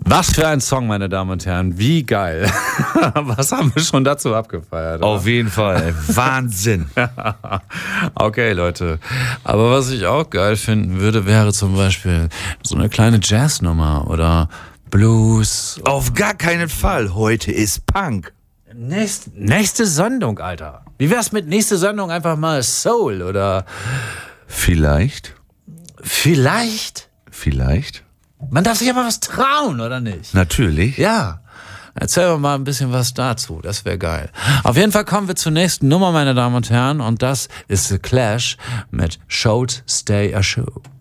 Was für ein Song, meine Damen und Herren. Wie geil. Was haben wir schon dazu abgefeiert? Oder? Auf jeden Fall. Wahnsinn. Okay, Leute. Aber was ich auch geil finden würde, wäre zum Beispiel so eine kleine Jazznummer oder Blues. Auf gar keinen Fall. Heute ist Punk. Nächste Sendung, Alter. Wie wär's mit nächste Sendung einfach mal Soul oder... Vielleicht. Man darf sich aber was trauen, oder nicht? Natürlich. Ja. Erzähl mir mal ein bisschen was dazu. Das wäre geil. Auf jeden Fall kommen wir zur nächsten Nummer, meine Damen und Herren. Und das ist The Clash mit Shout Stay a Show.